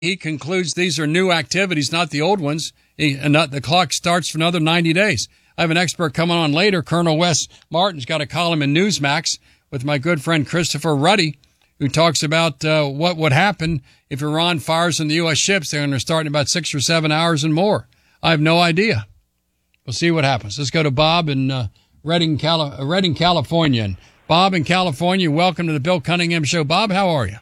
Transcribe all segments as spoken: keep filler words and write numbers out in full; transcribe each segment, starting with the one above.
he concludes these are new activities, not the old ones, he, and not, the clock starts for another ninety days. I have an expert coming on later. Colonel Wes Martin's got a column in Newsmax with my good friend Christopher Ruddy, who talks about uh, what would happen if Iran fires on the U S ships. They're going to start in about six or seven hours and more. I have no idea. We'll see what happens. Let's go to Bob in uh, Redding, Cali- uh, Redding, California. And Bob in California, welcome to the Bill Cunningham Show. Bob, how are you?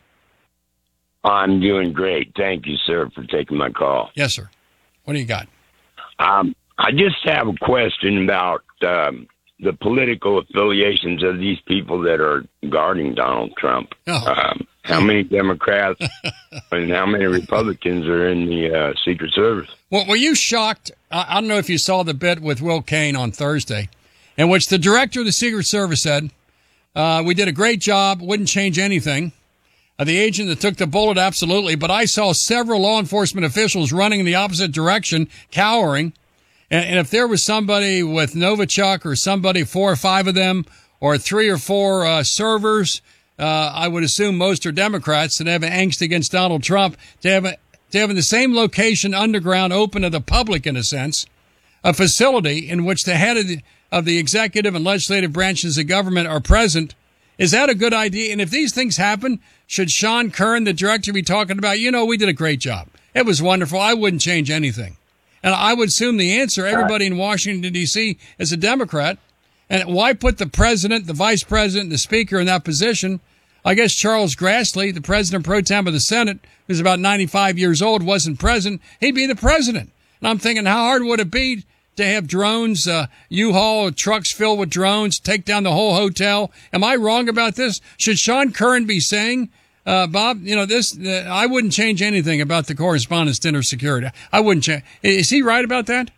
I'm doing great. Thank you, sir, for taking my call. Yes, sir. What do you got? Um, I just have a question about um, the political affiliations of these people that are guarding Donald Trump. Oh. Um, how many Democrats and how many Republicans are in the uh, Secret Service? Well, were you shocked? I, I don't know if you saw the bit with Will Cain on Thursday, in which the director of the Secret Service said, uh, we did a great job, wouldn't change anything. Uh, the agent that took the bullet, absolutely, but I saw several law enforcement officials running in the opposite direction, cowering. And, and if there was somebody with Novichok or somebody, four or five of them, or three or four uh, servers, uh, I would assume most are Democrats that have angst against Donald Trump, to have, a, to have in the same location, underground, open to the public in a sense, a facility in which the head of the, of the executive and legislative branches of government are present. Is that a good idea? And if these things happen, should Sean Kern, the director, be talking about, you know, we did a great job. It was wonderful. I wouldn't change anything. And I would assume the answer, everybody in Washington, D C is a Democrat. And why put the president, the vice president, the speaker in that position? I guess Charles Grassley, the president pro tem of the Senate, who's about ninety-five years old, wasn't present. He'd be the president. And I'm thinking, how hard would it be to have drones, uh, U-Haul trucks filled with drones, take down the whole hotel? Am I wrong about this? Should Sean Kern be saying, uh, Bob, you know, this, uh, I wouldn't change anything about the Correspondents' Dinner security. I wouldn't change. Is he right about that?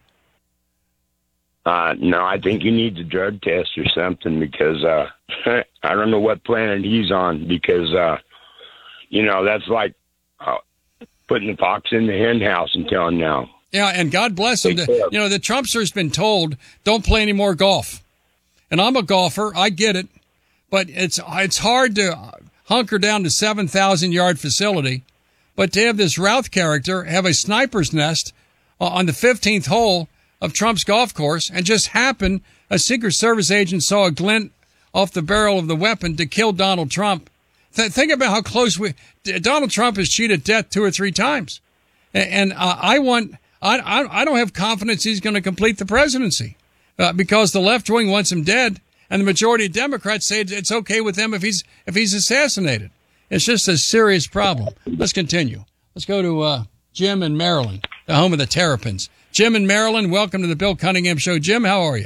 Uh, no, I think you need to drug test or something because uh, I don't know what planet he's on because, uh, you know, that's like uh, putting the fox in the hen house until now. Yeah, and God bless him. The, you know, the Trumpster's been told, don't play any more golf. And I'm a golfer. I get it. But it's it's hard to hunker down to seven thousand yard facility. But to have this Routh character have a sniper's nest on the fifteenth hole of Trump's golf course and just happen, a Secret Service agent saw a glint off the barrel of the weapon to kill Donald Trump. Th- think about how close we, Donald Trump has cheated death two or three times. And, and uh, I want, I, I, I don't have confidence he's going to complete the presidency uh, because the left wing wants him dead. And the majority of Democrats say it's okay with them if he's, if he's assassinated. It's just a serious problem. Let's continue. Let's go to, uh, Jim in Maryland, the home of the Terrapins. Jim in Maryland, welcome to the Bill Cunningham Show. Jim, how are you?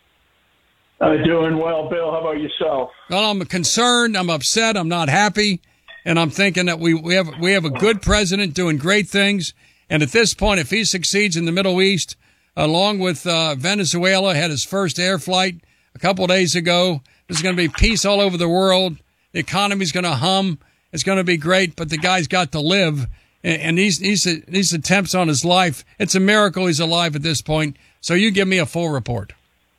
Uh, doing well, Bill. How about yourself? Well, I'm concerned. I'm upset. I'm not happy. And I'm thinking that we, we have we have a good president doing great things. And at this point, if he succeeds in the Middle East, along with uh, Venezuela, had his first air flight a couple of days ago, there's going to be peace all over the world. The economy's going to hum. It's going to be great. But the guy's got to live. And these, these, these attempts on his life, it's a miracle he's alive at this point. So you give me a full report.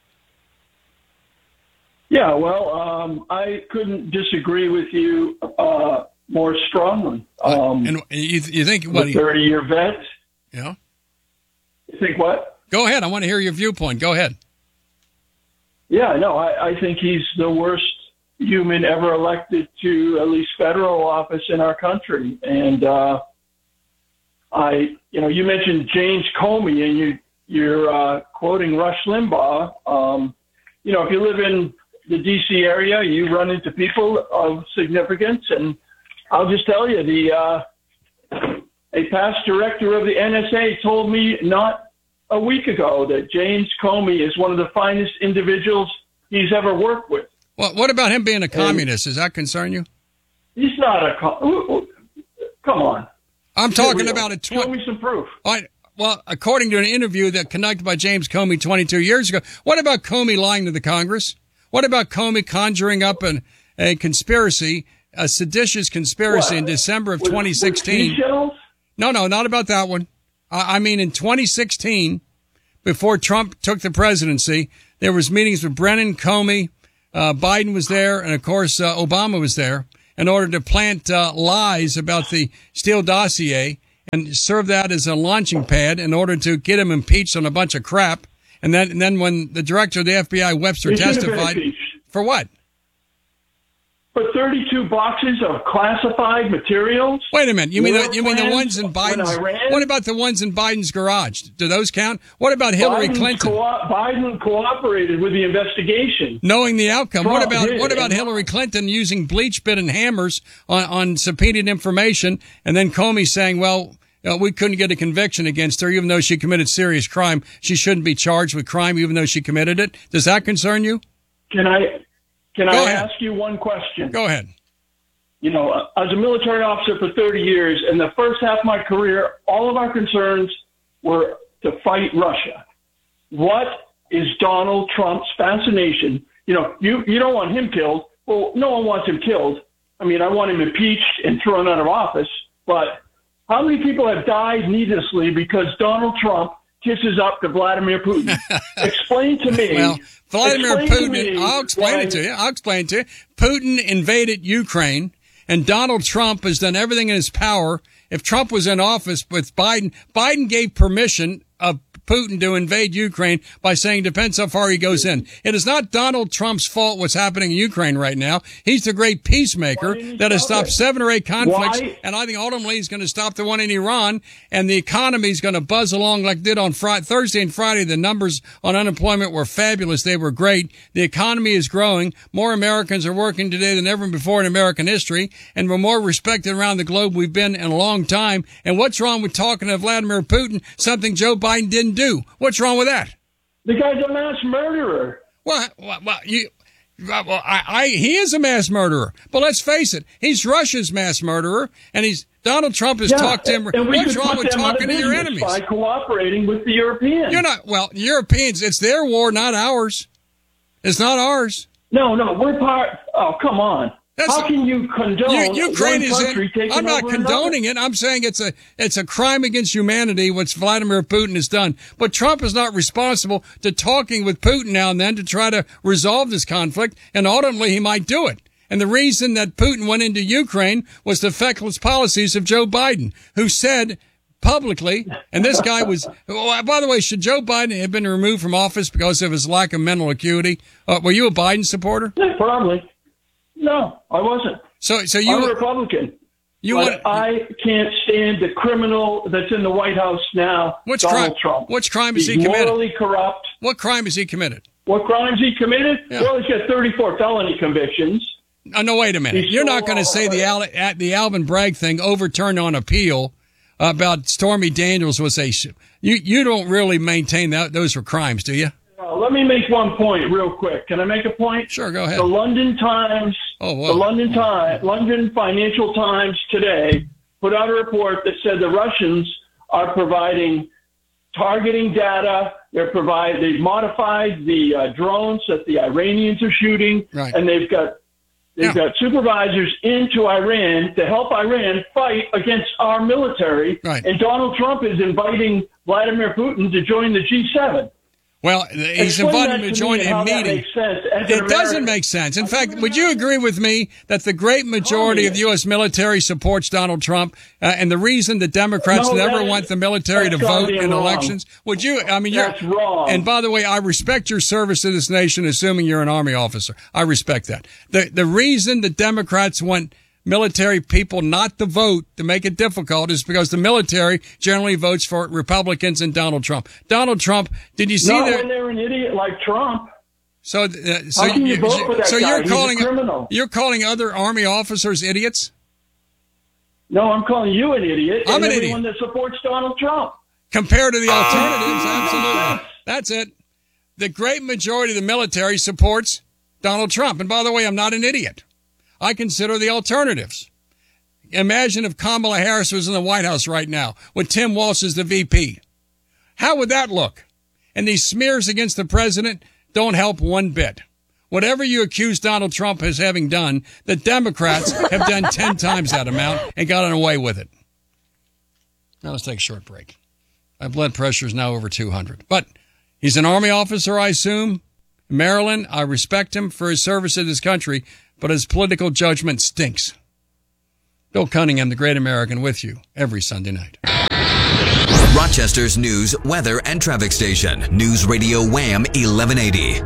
Yeah, well, um, I couldn't disagree with you uh, more strongly. Um, and you, you think what? A thirty-year vet. Yeah. You think what? Go ahead. I want to hear your viewpoint. Go ahead. Yeah, no, I, I think he's the worst human ever elected to at least federal office in our country, and. Uh, I, you know, you mentioned James Comey, and you, you're uh, quoting Rush Limbaugh. Um, you know, if you live in the D C area, you run into people of significance, and I'll just tell you, the uh, a past director of the N S A told me not a week ago that James Comey is one of the finest individuals he's ever worked with. Well, what about him being a communist? And Does that concern you? He's not a. Com- Come on. I'm talking about a tw- Show me some proof. All right. Well, according to an interview that conducted by James Comey twenty-two years ago, what about Comey lying to the Congress? What about Comey conjuring up an, a conspiracy, a seditious conspiracy what? in December of with, twenty sixteen? With no, no, not about that one. I, I mean, in twenty sixteen, before Trump took the presidency, there was meetings with Brennan, Comey, uh, Biden was there, and of course, uh, Obama was there, in order to plant uh, lies about the Steele dossier and serve that as a launching pad in order to get him impeached on a bunch of crap. And then, and then when the director of the F B I, Webster, He should have been testified, impeached. for what? For thirty-two boxes of classified materials. Wait a minute. You mean the, war you mean the plans ones in when Biden's? Iran- What about the ones in Biden's garage? Do those count? What about Hillary Biden Clinton? Co- Biden cooperated with the investigation. Knowing the outcome. What Trump about did. what about Hillary Clinton using bleach bit and hammers on, on subpoenaed information, and then Comey saying, "Well, uh, we couldn't get a conviction against her, even though she committed serious crime. She shouldn't be charged with crime, even though she committed it." Does that concern you? Can I can Go I ahead. ask you one question? Go ahead. You know, I was a military officer for thirty years, and the first half of my career, all of our concerns were to fight Russia. What is Donald Trump's fascination? You know, you, you don't want him killed. Well, no one wants him killed. I mean, I want him impeached and thrown out of office. But how many people have died needlessly because Donald Trump kisses up to Vladimir Putin? Explain to me. Well, Vladimir explain to Putin, me I'll explain why- it to you. I'll explain it to you. Putin invaded Ukraine, and Donald Trump has done everything in his power. If Trump was in office with Biden, Biden gave permission of Putin to invade Ukraine by saying depends how far he goes in. It is not Donald Trump's fault what's happening in Ukraine right now. He's the great peacemaker that has stopped seven or eight conflicts, Why? and I think ultimately he's going to stop the one in Iran, and the economy is going to buzz along like it did on Friday, Thursday and Friday. The numbers on unemployment were fabulous. They were great. The economy is growing. More Americans are working today than ever before in American history, and we're more respected around the globe we've been in a long time. And what's wrong with talking to Vladimir Putin, something Joe Biden didn't do? What's wrong with that? The guy's a mass murderer. Well, well, well you, well, I, I, he is a mass murderer. But let's face it, he's Russia's mass murderer, and he's Donald Trump has Yeah, talked to him. and we What's could wrong put with them out of talking to your business enemies? by cooperating with the Europeans? You're not. Well, Europeans, it's their war, not ours. It's not ours. No, no, we're part. Oh, come on. That's How can you condone You, Ukraine one is country in. taking I'm not over condoning it. I'm saying it's a it's a crime against humanity what Vladimir Putin has done. But Trump is not responsible to talking with Putin now and then to try to resolve this conflict, and ultimately he might do it. And the reason that Putin went into Ukraine was the feckless policies of Joe Biden, who said publicly, and this guy was, oh, by the way, should Joe Biden have been removed from office because of his lack of mental acuity? Uh, were you a Biden supporter? Yeah, probably. No, I wasn't. So, so you, I'm a Republican. you but want, I can't stand the criminal that's in the White House now, What's Donald crime- Trump. which crime has He's he committed? morally corrupt. what crime has he committed? What crimes he committed? Yeah. Well, he's got thirty-four felony convictions. Oh, no, wait a minute. He's You're not so- going to say the Al, at the Alvin Bragg thing overturned on appeal about Stormy Daniels was a, you, you don't really maintain that those were crimes, do you? Uh, let me make one point real quick. Can I make a point? Sure, go ahead. The London Times, Oh, whoa. the London Times, London Financial Times today put out a report that said the Russians are providing targeting data. They're provide they've modified the uh, drones that the Iranians are shooting, Right. and they've got they've Yeah. got supervisors into Iran to help Iran fight against our military. Right. And Donald Trump is inviting Vladimir Putin to join the G seven. Well, he's Explain invited that him to to join me and a how that meeting. makes sense as It an doesn't American. make sense. In fact, would you agree with me that the great majority of the U S military supports Donald Trump, uh, and the reason the Democrats No, never that- want the military to that's vote goddamn in wrong. elections? Would you? I mean, That's you're wrong. And by the way, I respect your service to this nation, assuming you're an Army officer. I respect that. The the reason the Democrats want military people not to vote to make it difficult is because the military generally votes for Republicans and Donald Trump. Donald Trump, did you see Not that? when they're an idiot like Trump. So, uh, so, How can you vote for that so guy? you're He's a calling criminal. you're calling other Army officers idiots? No, I'm calling you an idiot. I'm and an everyone that supports Donald Trump. Compared to the alternatives, absolutely. That's it. The great majority of the military supports Donald Trump. And by the way, I'm not an idiot. I consider the alternatives. Imagine if Kamala Harris was in the White House right now with Tim Walsh as the V P. How would that look? And these smears against the president don't help one bit. Whatever you accuse Donald Trump as having done, the Democrats have done ten times that amount and gotten away with it. Now let's take a short break. My blood pressure is now over two hundred. But he's an Army officer, I assume. Maryland, I respect him for his service to this country, but his political judgment stinks. Bill Cunningham, the Great American, with you every Sunday night. Rochester's news, weather, and traffic station. News Radio Wham eleven eighty.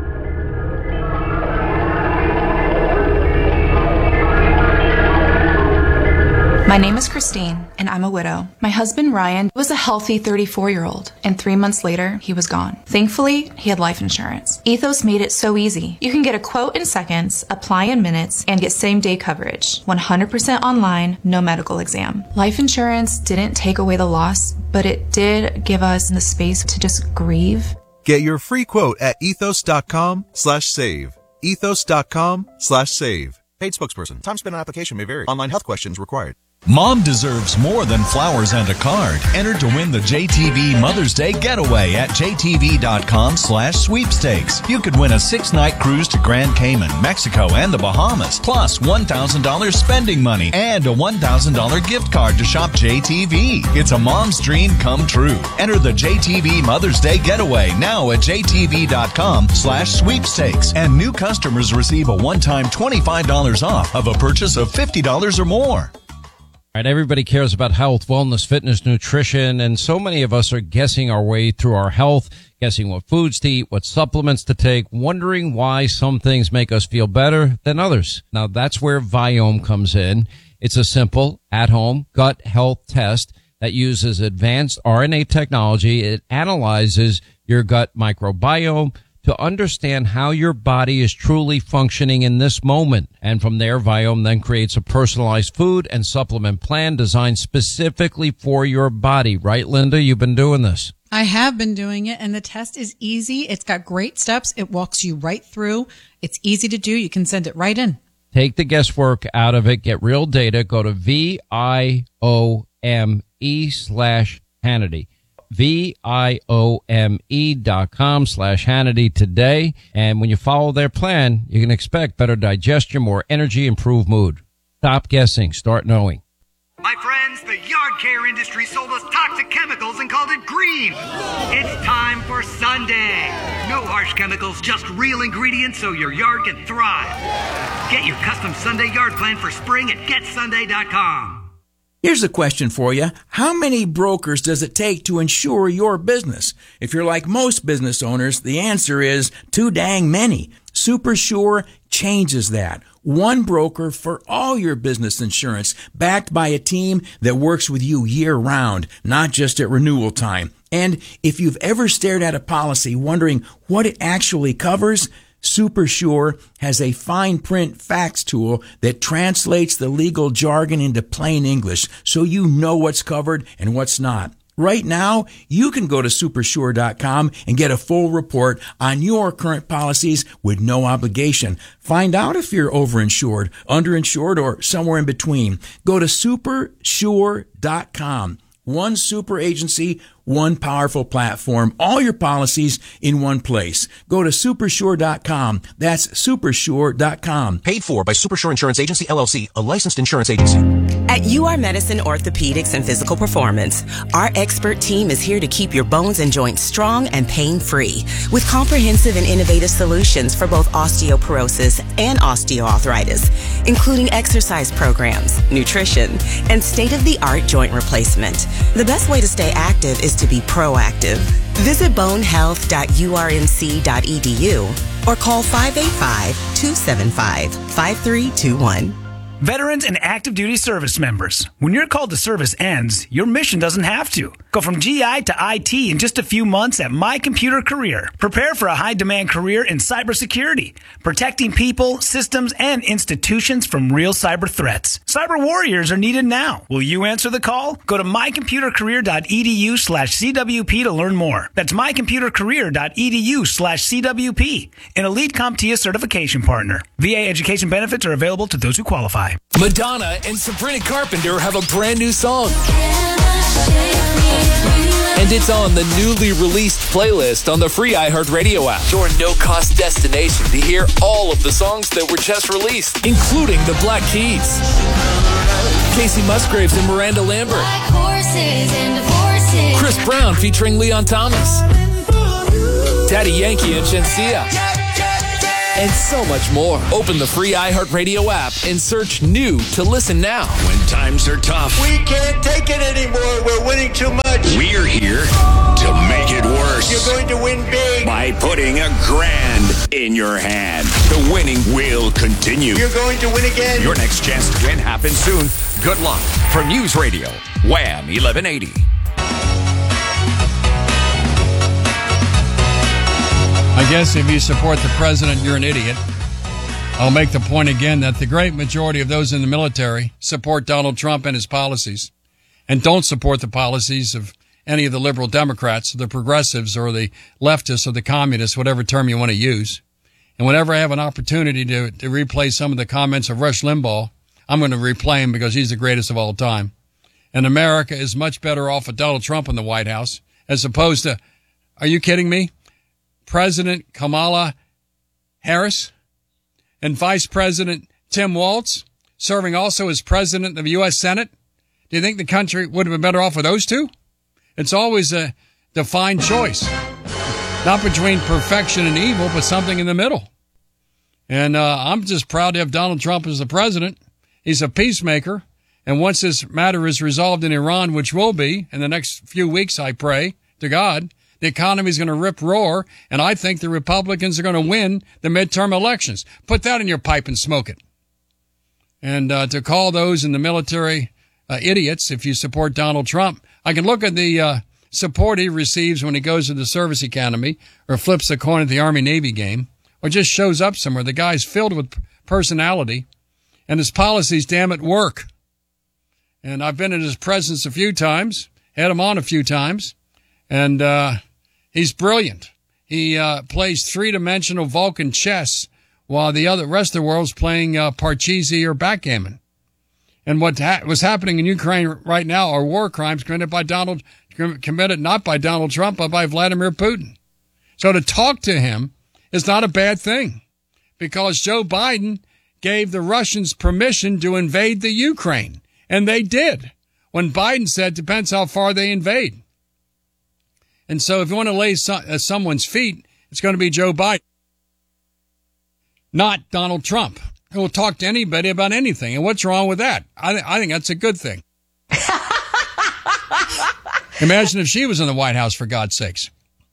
My name is Christine, and I'm a widow. My husband, Ryan, was a healthy thirty-four-year-old, and three months later, he was gone. Thankfully, he had life insurance. Ethos made it so easy. You can get a quote in seconds, apply in minutes, and get same-day coverage. one hundred percent online, no medical exam. Life insurance didn't take away the loss, but it did give us the space to just grieve. Get your free quote at ethos.com slash save. Ethos.com slash save. Paid spokesperson. Time spent on application may vary. Online health questions required. Mom deserves more than flowers and a card. Enter to win the J T V Mother's Day Getaway at jtv.com slash sweepstakes. You could win a six-night cruise to Grand Cayman, Mexico, and the Bahamas, plus one thousand dollars spending money and a one thousand dollars gift card to shop J T V. It's a mom's dream come true. Enter the J T V Mother's Day Getaway now at jtv.com slash sweepstakes. And new customers receive a one-time twenty-five dollars off of a purchase of fifty dollars or more. All right, everybody cares about health, wellness, fitness, nutrition, and so many of us are guessing our way through our health, guessing what foods to eat, what supplements to take, wondering why some things make us feel better than others. Now, that's where Viome comes in. It's a simple, at-home gut health test that uses advanced R N A technology. It analyzes your gut microbiome to understand how your body is truly functioning in this moment. And from there, Viome then creates a personalized food and supplement plan designed specifically for your body. Right, Linda? You've been doing this. I have been doing it, and the test is easy. It's got great steps. It walks you right through. It's easy to do. You can send it right in. Take the guesswork out of it. Get real data. Go to V I O M E slash Hannity. V-I-O-M-E dot com slash Hannity today. And when you follow their plan, you can expect better digestion, more energy, improved mood. Stop guessing. Start knowing. My friends, the yard care industry sold us toxic chemicals and called it green. It's time for Sunday. No harsh chemicals, just real ingredients so your yard can thrive. Get your custom Sunday yard plan for spring at get sunday dot com. Here's a question for you. How many brokers does it take to insure your business? If you're like most business owners, the answer is too dang many. SuperSure changes that. One broker for all your business insurance, backed by a team that works with you year-round, not just at renewal time. And if you've ever stared at a policy wondering what it actually covers, SuperSure has a fine print facts tool that translates the legal jargon into plain English so you know what's covered and what's not. Right now, you can go to supersure dot com and get a full report on your current policies with no obligation. Find out if you're overinsured, underinsured, or somewhere in between. Go to supersure dot com. One super agency, one powerful platform, all your policies in one place. Go to supersure dot com. That's supersure dot com. Paid for by Supersure Insurance Agency, L L C, a licensed insurance agency. At U R Medicine Orthopedics and Physical Performance, our expert team is here to keep your bones and joints strong and pain-free with comprehensive and innovative solutions for both osteoporosis and osteoarthritis, including exercise programs, nutrition, and state-of-the-art joint replacement. The best way to stay active is to be proactive. Visit bone health dot u r m c dot e d u or call five eight five, two seven five, five three two one. Veterans and active duty service members, when your call to service ends, your mission doesn't have to. Go from G I to I T in just a few months at My Computer Career. Prepare for a high-demand career in cybersecurity, protecting people, systems, and institutions from real cyber threats. Cyber warriors are needed now. Will you answer the call? Go to my computer career dot e d u slash c w p to learn more. That's my computer career dot e d u slash c w p, an elite CompTIA certification partner. V A education benefits are available to those who qualify. Madonna and Sabrina Carpenter have a brand new song. And it's on the newly released playlist on the free iHeartRadio app. Your no-cost destination to hear all of the songs that were just released, including the Black Keys, Casey Musgraves and Miranda Lambert, Chris Brown featuring Leon Thomas, Daddy Yankee and Shenseea, and so much more. Open the free iHeartRadio app and search new to listen now. When times are tough, we can't take it anymore. We're winning too much. putting a grand in your hand. The winning will continue. You're going to win again. Your next chance to win happens soon. Good luck. From News Radio, Wham eleven eighty. I guess if you support the president, you're an idiot. I'll make the point again that the great majority of those in the military support Donald Trump and his policies and don't support the policies of any of the liberal Democrats, the progressives, or the leftists, or the communists, whatever term you want to use. And whenever I have an opportunity to, to replay some of the comments of Rush Limbaugh, I'm going to replay him because he's the greatest of all time. And America is much better off with Donald Trump in the White House as opposed to, are you kidding me? President Kamala Harris and Vice President Tim Walz serving also as president of the U S Senate. Do you think the country would have been better off with those two? It's always a defined choice, not between perfection and evil, but something in the middle. And uh, I'm just proud to have Donald Trump as the president. He's a peacemaker. And once this matter is resolved in Iran, which will be in the next few weeks, I pray to God, the economy is going to rip roar, and I think the Republicans are going to win the midterm elections. Put that in your pipe and smoke it. And uh, to call those in the military uh, idiots if you support Donald Trump, I can look at the uh, support he receives when he goes to the service academy or flips a coin at the Army-Navy game or just shows up somewhere. The guy's filled with personality, and his policies, damn it, work. And I've been in his presence a few times, had him on a few times, and uh, he's brilliant. He uh, plays three-dimensional Vulcan chess while the other rest of the world's playing uh, Parcheesi or backgammon. And what ha- was happening in Ukraine right now are war crimes committed by Donald, committed not by Donald Trump, but by Vladimir Putin. So to talk to him is not a bad thing because Joe Biden gave the Russians permission to invade the Ukraine. And they did. When Biden said, depends how far they invade. And so if you want to lay so- at someone's feet, it's going to be Joe Biden, not Donald Trump, who will talk to anybody about anything. And what's wrong with that? I, th- I think that's a good thing. Imagine if she was in the White House, for God's sakes.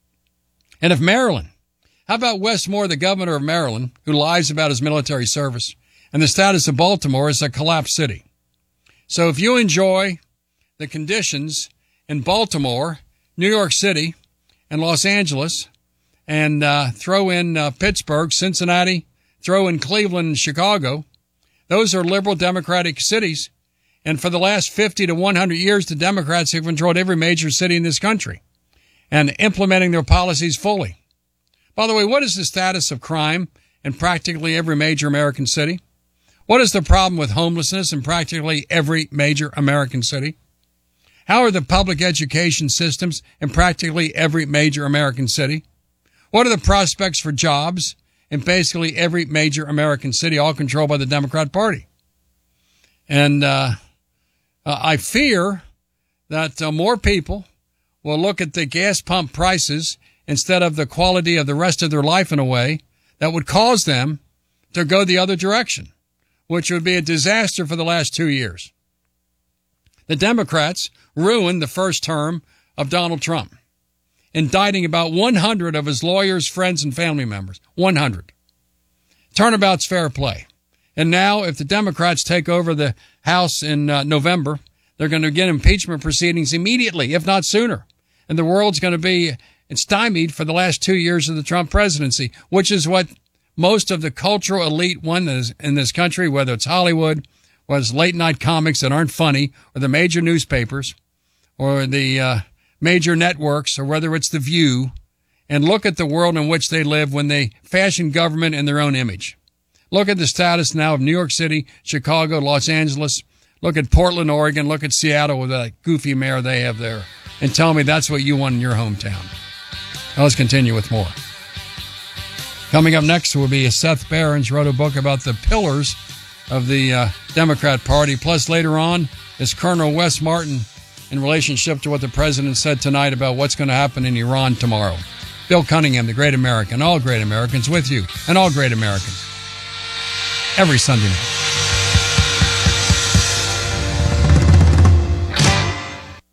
And if Maryland, how about Wes Moore, the governor of Maryland, who lies about his military service, and the status of Baltimore is a collapsed city. So if you enjoy the conditions in Baltimore, New York City, and Los Angeles, and uh, throw in uh, Pittsburgh, Cincinnati, throw in Cleveland and Chicago, those are liberal democratic cities. And for the last fifty to one hundred years, the Democrats have controlled every major city in this country and implementing their policies fully. By the way, what is the status of crime in practically every major American city? What is the problem with homelessness in practically every major American city? How are the public education systems in practically every major American city? What are the prospects for jobs in basically every major American city, all controlled by the Democrat Party? And uh, uh, I fear that uh, more people will look at the gas pump prices instead of the quality of the rest of their life in a way that would cause them to go the other direction, which would be a disaster for the last two years. The Democrats ruined the first term of Donald Trump, indicting about one hundred of his lawyers, friends, and family members. one hundred. Turnabout's fair play. And now, if the Democrats take over the House in uh, November, they're going to begin impeachment proceedings immediately, if not sooner. And the world's going to be stymied for the last two years of the Trump presidency, which is what most of the cultural elite one in this country, whether it's Hollywood, or it's late night comics that aren't funny, or the major newspapers, or the uh, major networks, or whether it's The View, and look at the world in which they live when they fashion government in their own image. Look at the status now of New York City, Chicago, Los Angeles. Look at Portland, Oregon. Look at Seattle with that goofy mayor they have there. And tell me that's what you want in your hometown. Now let's continue with more. Coming up next will be Seth Barons, wrote a book about the pillars of the uh, Democrat Party. Plus, later on is Colonel Wes Martin in relationship to what the president said tonight about what's going to happen in Iran tomorrow. Bill Cunningham, the great American, all great Americans with you, and all great Americans. Every Sunday night.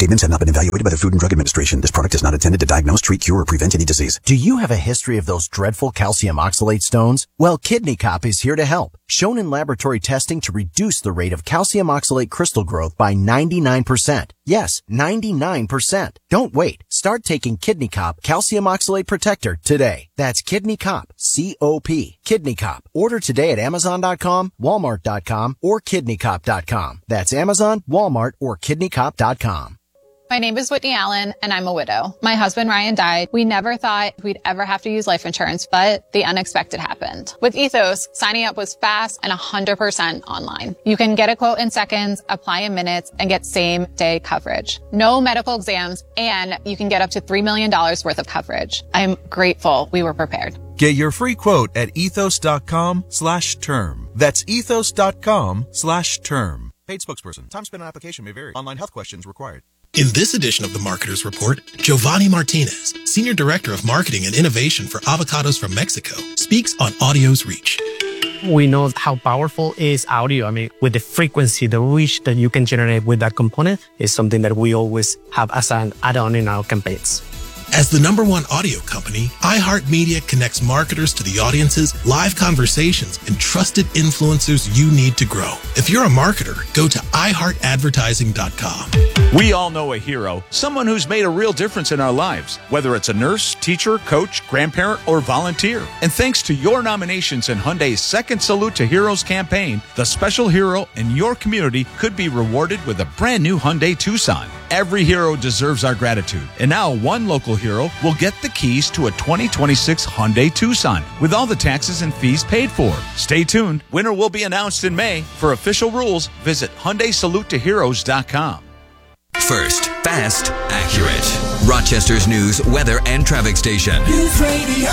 statements have not been evaluated by the Food and Drug Administration. This product is not intended to diagnose, treat, cure, or prevent any disease. Do you have a history of those dreadful calcium oxalate stones? Well, Kidney Cop is here to help. Shown in laboratory testing to reduce the rate of calcium oxalate crystal growth by ninety-nine percent. Yes, ninety-nine percent. Don't wait. Start taking Kidney Cop Calcium Oxalate Protector today. That's Kidney Cop, C O P. Kidney Cop. Order today at Amazon dot com, Walmart dot com, or Kidney Cop dot com. That's Amazon, Walmart, or Kidney Cop dot com. My name is Whitney Allen, and I'm a widow. My husband, Ryan, died. We never thought we'd ever have to use life insurance, but the unexpected happened. With Ethos, signing up was fast and one hundred percent online. You can get a quote in seconds, apply in minutes, and get same-day coverage. No medical exams, and you can get up to three million dollars worth of coverage. I'm grateful we were prepared. Get your free quote at ethos dot com slash term. That's ethos dot com slash term. Paid spokesperson. Time spent on application may vary. Online health questions required. In this edition of the Marketer's Report, Giovanni Martinez, Senior Director of Marketing and Innovation for Avocados from Mexico, speaks on audio's reach. We know how powerful is audio. I mean, with the frequency, the reach that you can generate with that component is something that we always have as an add-on in our campaigns. As the number one audio company, iHeartMedia connects marketers to the audiences, live conversations, and trusted influencers you need to grow. If you're a marketer, go to i heart advertising dot com. We all know a hero, someone who's made a real difference in our lives, whether it's a nurse, teacher, coach, grandparent, or volunteer. And thanks to your nominations in Hyundai's Second Salute to Heroes campaign, the special hero in your community could be rewarded with a brand new Hyundai Tucson. Every hero deserves our gratitude. And now one local hero will get the keys to a twenty twenty-six Hyundai Tucson with all the taxes and fees paid for. Stay tuned. Winner will be announced in May. For official rules, visit Hyundai Salute to Heroes dot com. First, fast, accurate. Rochester's news, weather, and traffic station. News Radio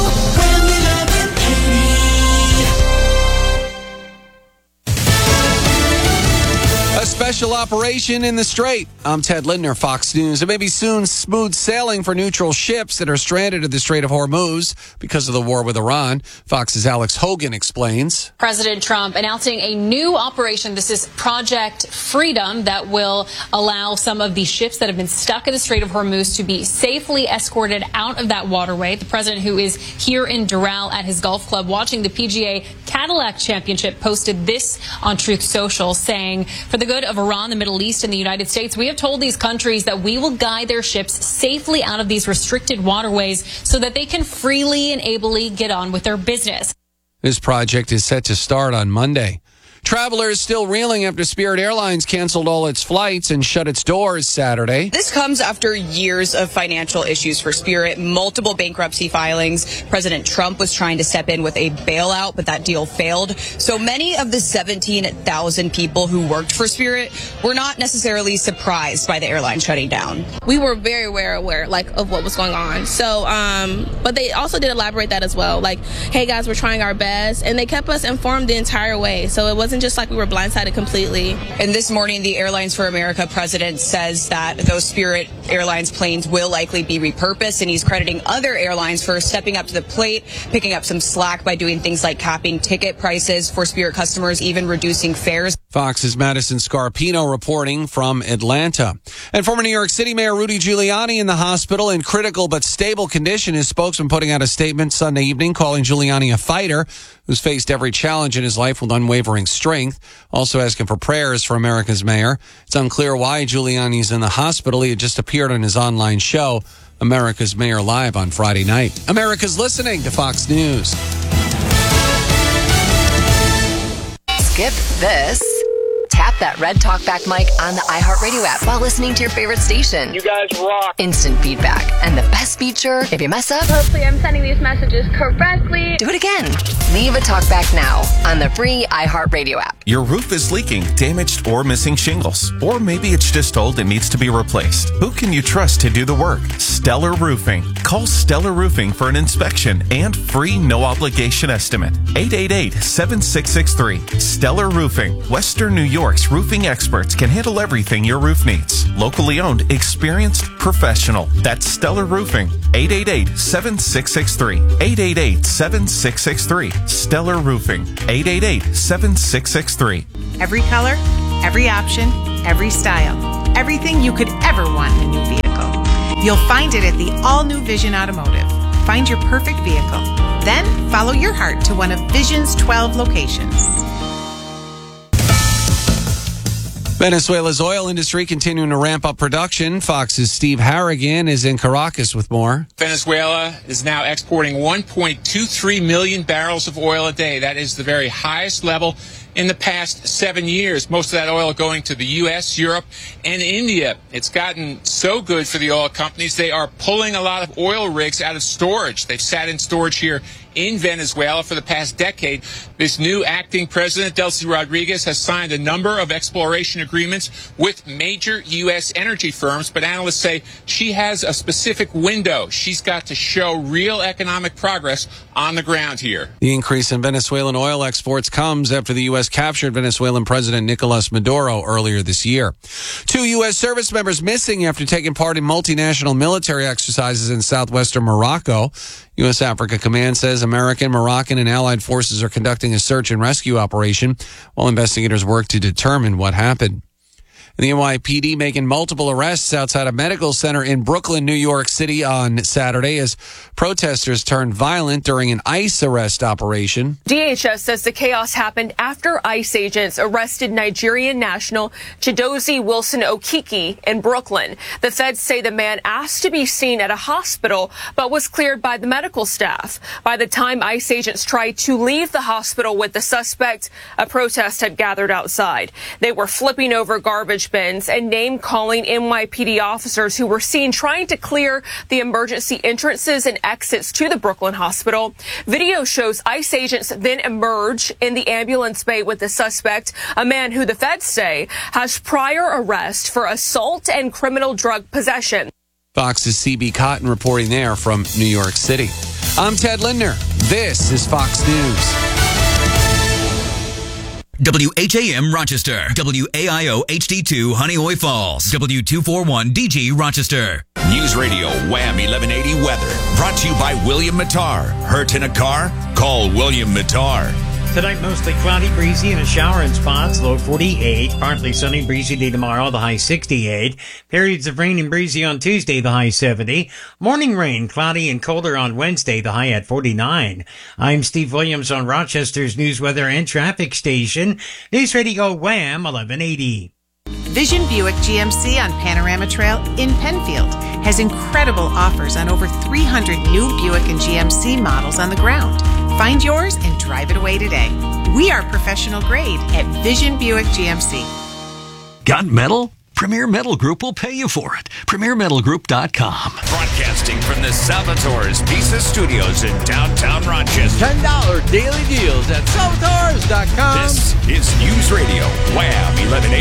eleven eighty. A special operation in the Strait. I'm Ted Lindner, Fox News. It may be soon smooth sailing for neutral ships that are stranded at the Strait of Hormuz because of the war with Iran. Fox's Alex Hogan explains. President Trump announcing a new operation. This is Project Freedom that will allow some of the ships that have been stuck in the Strait of Hormuz to be safely escorted out of that waterway. The president, who is here in Doral at his golf club watching the P G A Cadillac Championship, posted this on Truth Social, saying, for the good of Iran, the Middle East, and the United States, we have told these countries that we will guide their ships safely out of these restricted waterways so that they can freely and ably get on with their business. This project is set to start on Monday. Travelers still reeling after Spirit Airlines canceled all its flights and shut its doors Saturday. This comes after years of financial issues for Spirit, multiple bankruptcy filings. President Trump was trying to step in with a bailout, but that deal failed. So many of the seventeen thousand people who worked for Spirit were not necessarily surprised by the airline shutting down. We were very, very aware, like, of what was going on. So, um, but they also did elaborate that as well. Like, hey guys, we're trying our best. And they kept us informed the entire way. So it wasn't just like we were blindsided completely. And this morning, the Airlines for America president says that those Spirit Airlines planes will likely be repurposed, and he's crediting other airlines for stepping up to the plate, picking up some slack by doing things like capping ticket prices for Spirit customers, even reducing fares. Fox's Madison Scarpino reporting from Atlanta. And former New York City Mayor Rudy Giuliani in the hospital in critical but stable condition. His spokesman putting out a statement Sunday evening calling Giuliani a fighter who's faced every challenge in his life with unwavering strength. Also asking for prayers for America's mayor. It's unclear why Giuliani's in the hospital. He had just appeared on his online show, America's Mayor Live, on Friday night. America's listening to Fox News. Skip this. Tap that red talkback mic on the iHeartRadio app while listening to your favorite station. You guys rock. Instant feedback. And the best feature, if you mess up, hopefully I'm sending these messages correctly. Do it again. Leave a talkback now on the free iHeartRadio app. Your roof is leaking, damaged, or missing shingles. Or maybe it's just old and needs to be replaced. Who can you trust to do the work? Stellar Roofing. Call Stellar Roofing for an inspection and free no-obligation estimate. eight eight eight, seven six six three. Stellar Roofing. Western New York. York's roofing experts can handle everything your roof needs. Locally owned, experienced, professional. That's Stellar Roofing. eight eight eight, seven six six three. eight eight eight, seven six six three. Stellar Roofing. eight eight eight, seven six six three. Every color, every option, every style. everything you could ever want in a new vehicle. You'll find it at the all-new Vision Automotive. Find your perfect vehicle. Then follow your heart to one of Vision's twelve locations. Venezuela's oil industry continuing to ramp up production. Fox's Steve Harrigan is in Caracas with more. Venezuela is now exporting one point two three million barrels of oil a day. That is the very highest level in the past seven years. Most of that oil going to the U S, Europe, and India. It's gotten so good for the oil companies, they are pulling a lot of oil rigs out of storage. They've sat in storage here in Venezuela for the past decade. This new acting president, Delcy Rodriguez, has signed a number of exploration agreements with major U S energy firms, but analysts say she has a specific window. She's got to show real economic progress on the ground here. The increase in Venezuelan oil exports comes after the U S captured Venezuelan President Nicolas Maduro earlier this year. Two U S service members missing after taking part in multinational military exercises in southwestern Morocco. U S Africa Command says American, Moroccan, and allied forces are conducting a search and rescue operation while investigators work to determine what happened. The N Y P D making multiple arrests outside a medical center in Brooklyn, New York City on Saturday as protesters turned violent during an ICE arrest operation. D H S says the chaos happened after ICE agents arrested Nigerian national Chidozie Wilson Okiki in Brooklyn. The feds say the man asked to be seen at a hospital but was cleared by the medical staff. By the time ICE agents tried to leave the hospital with the suspect, a protest had gathered outside. They were flipping over garbage bins and name-calling N Y P D officers who were seen trying to clear the emergency entrances and exits to the Brooklyn hospital. Video shows ICE agents then emerge in the ambulance bay with the suspect, a man who the feds say has prior arrest for assault and criminal drug possession. Fox's C B Cotton reporting there from New York City. I'm Ted Lindner. This is Fox News. W H A M Rochester, W A I O H D two Honeoye Falls, W two forty-one D G Rochester. News Radio Wham eleven eighty weather, brought to you by William Mattar. Hurt in a car? Call William Mattar. Tonight, mostly cloudy, breezy, and a shower in spots. Low forty-eight. Partly sunny, breezy day tomorrow. The high sixty-eight. Periods of rain and breezy on Tuesday. The high seventy. Morning rain, cloudy and colder on Wednesday. The high at forty-nine. I'm Steve Williams on Rochester's news, weather, and traffic station. News Radio Wham eleven eighty. Vision Buick G M C on Panorama Trail in Penfield has incredible offers on over three hundred new Buick and G M C models on the ground. Find yours and drive it away today. We are professional grade at Vision Buick G M C. Got metal? Premier Metal Group will pay you for it. premier metal group dot com. Broadcasting from the Salvatore's Pizza Studios in downtown Rochester. ten dollars daily deals at salvatores dot com. This is News Radio Wham eleven eighty.